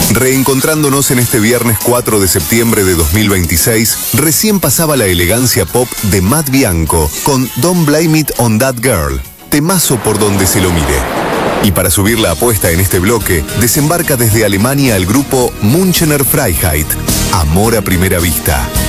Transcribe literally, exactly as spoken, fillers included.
Reencontrándonos en este viernes cuatro de septiembre de dos mil veintiséis, recién pasaba la elegancia pop de Matt Bianco con Don't Blame It on That Girl, temazo por donde se lo mire. Y para subir la apuesta en este bloque, desembarca desde Alemania el grupo Münchener Freiheit, Amor a Primera Vista.